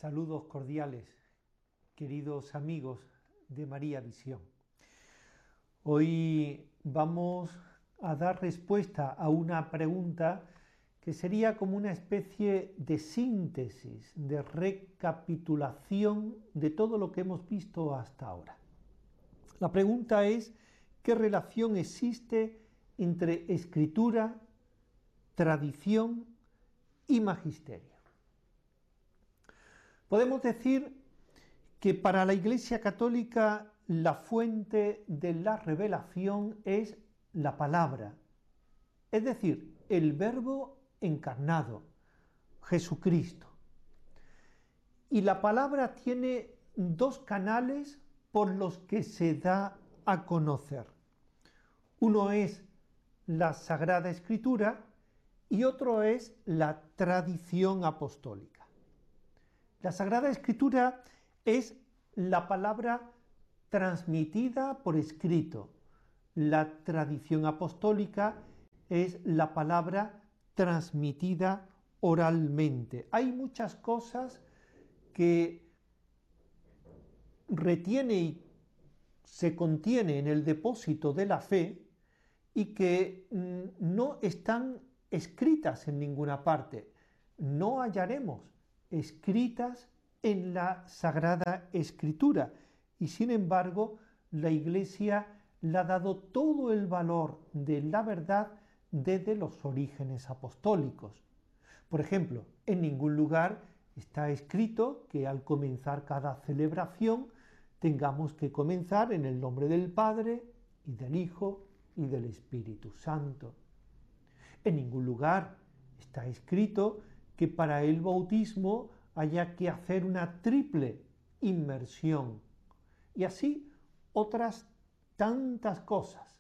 Saludos cordiales, queridos amigos de María Visión. Hoy vamos a dar respuesta a una pregunta que sería como una especie de síntesis, de recapitulación de todo lo que hemos visto hasta ahora. La pregunta es: ¿qué relación existe entre escritura, tradición y magisterio? Podemos decir que para la Iglesia Católica la fuente de la revelación es la palabra, es decir, el Verbo encarnado, Jesucristo. Y la palabra tiene dos canales por los que se da a conocer. Uno es la Sagrada Escritura y otro es la tradición apostólica. La Sagrada Escritura es la palabra transmitida por escrito. La tradición apostólica es la palabra transmitida oralmente. Hay muchas cosas que retiene y se contiene en el depósito de la fe y que no están escritas en ninguna parte. No hallaremos escritas en la Sagrada Escritura, y sin embargo la Iglesia le ha dado todo el valor de la verdad desde los orígenes apostólicos. Por ejemplo, en ningún lugar está escrito que al comenzar cada celebración tengamos que comenzar en el nombre del Padre y del Hijo y del Espíritu Santo. En ningún lugar está escrito que para el bautismo haya que hacer una triple inmersión. Y así otras tantas cosas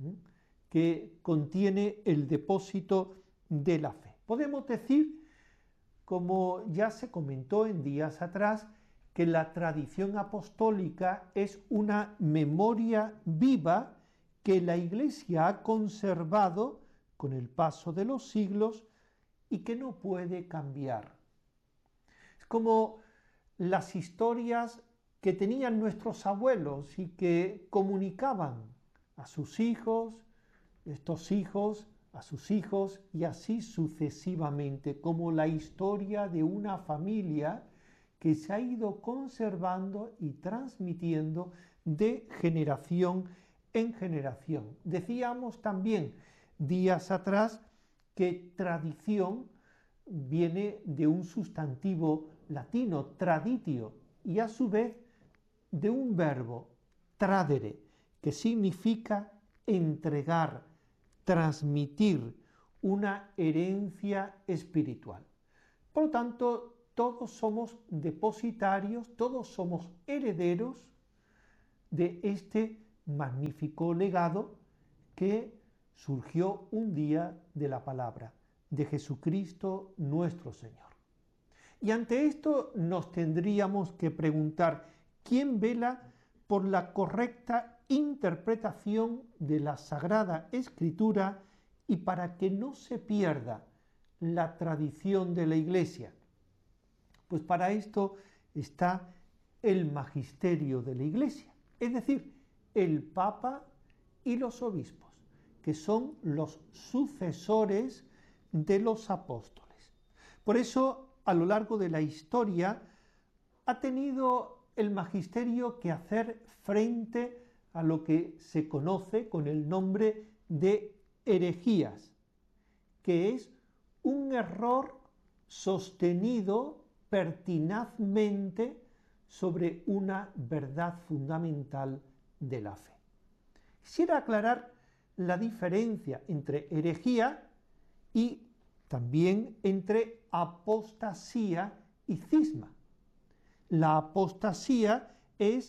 que contiene el depósito de la fe. Podemos decir, como ya se comentó en días atrás, que la tradición apostólica es una memoria viva que la Iglesia ha conservado con el paso de los siglos y que no puede cambiar. Es como las historias que tenían nuestros abuelos y que comunicaban a sus hijos, estos hijos a sus hijos y así sucesivamente, como la historia de una familia que se ha ido conservando y transmitiendo de generación en generación. Decíamos también días atrás que tradición viene de un sustantivo latino, traditio, y a su vez de un verbo, tradere, que significa entregar, transmitir una herencia espiritual. Por lo tanto, todos somos depositarios, todos somos herederos de este magnífico legado que surgió un día de la palabra de Jesucristo nuestro Señor. Y ante esto nos tendríamos que preguntar: ¿quién vela por la correcta interpretación de la Sagrada Escritura y para que no se pierda la tradición de la Iglesia? Pues para esto está el magisterio de la Iglesia, es decir, el Papa y los obispos, que son los sucesores de los apóstoles. Por eso, a lo largo de la historia, ha tenido el magisterio que hacer frente a lo que se conoce con el nombre de herejías, que es un error sostenido pertinazmente sobre una verdad fundamental de la fe. Quisiera aclarar la diferencia entre herejía y también entre apostasía y cisma. La apostasía es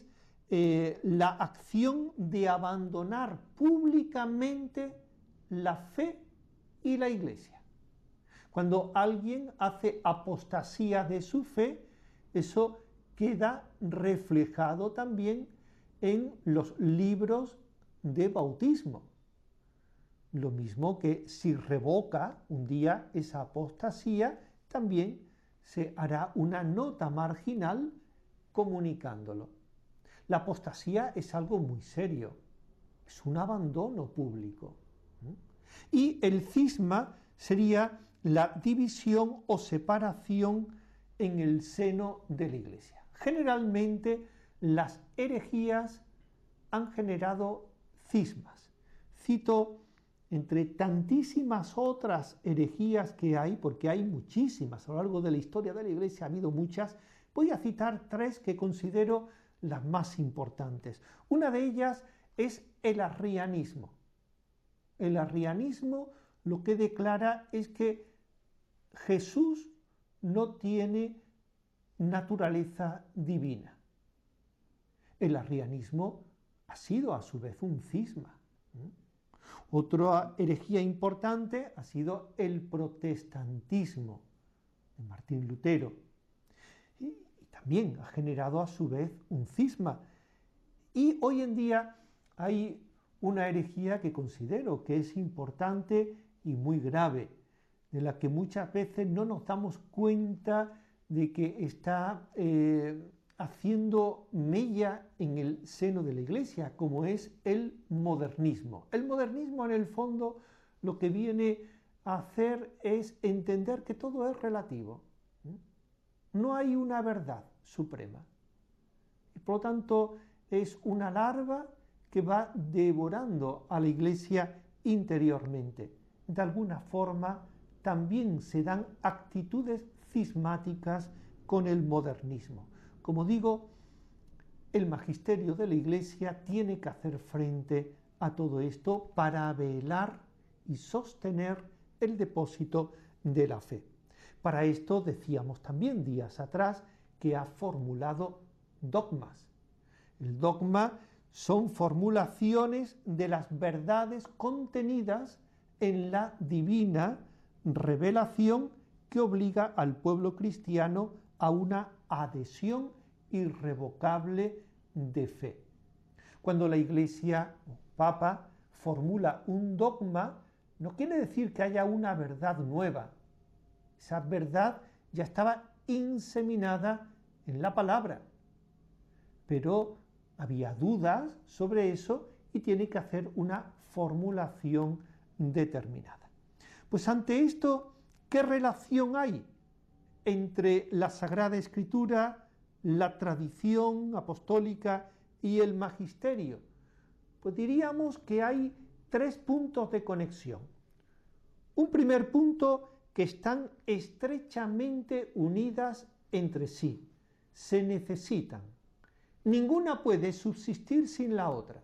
la acción de abandonar públicamente la fe y la Iglesia. Cuando alguien hace apostasía de su fe, eso queda reflejado también en los libros de bautismo. Lo mismo que si revoca un día esa apostasía, también se hará una nota marginal comunicándolo. La apostasía es algo muy serio, es un abandono público. Y el cisma sería la división o separación en el seno de la Iglesia. Generalmente las herejías han generado cismas. Cito entre tantísimas otras herejías que hay, porque hay muchísimas a lo largo de la historia de la Iglesia, ha habido muchas, voy a citar tres que considero las más importantes. Una de ellas es el arrianismo. El arrianismo lo que declara es que Jesús no tiene naturaleza divina. El arrianismo ha sido a su vez un cisma. Otra herejía importante ha sido el protestantismo de Martín Lutero. Y también ha generado a su vez un cisma. Y hoy en día hay una herejía que considero que es importante y muy grave, de la que muchas veces no nos damos cuenta de que está haciendo mella en el seno de la Iglesia, como es el modernismo. El modernismo, en el fondo, lo que viene a hacer es entender que todo es relativo. No hay una verdad suprema. Y por lo tanto, es una larva que va devorando a la Iglesia interiormente. De alguna forma, también se dan actitudes cismáticas con el modernismo. Como digo, el magisterio de la Iglesia tiene que hacer frente a todo esto para velar y sostener el depósito de la fe. Para esto decíamos también días atrás que ha formulado dogmas. El dogma son formulaciones de las verdades contenidas en la divina revelación que obliga al pueblo cristiano a una adhesión irrevocable de fe. Cuando la Iglesia o Papa formula un dogma, no quiere decir que haya una verdad nueva. Esa verdad ya estaba inseminada en la palabra, pero había dudas sobre eso y tiene que hacer una formulación determinada. Pues ante esto, ¿qué relación hay entre la Sagrada Escritura, la tradición apostólica y el magisterio? Pues diríamos que hay tres puntos de conexión. Un primer punto, que están estrechamente unidas entre sí, se necesitan. Ninguna puede subsistir sin la otra.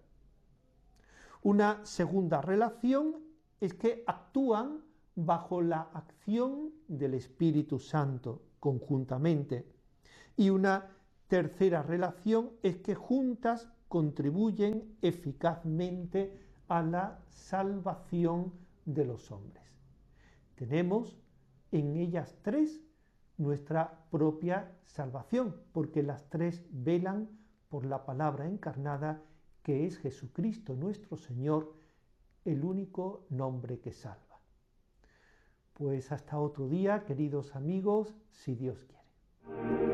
Una segunda relación es que actúan bajo la acción del Espíritu Santo conjuntamente. Y una tercera relación es que juntas contribuyen eficazmente a la salvación de los hombres. Tenemos en ellas tres nuestra propia salvación, porque las tres velan por la palabra encarnada, que es Jesucristo nuestro Señor, el único nombre que salva. Pues hasta otro día, queridos amigos, si Dios quiere.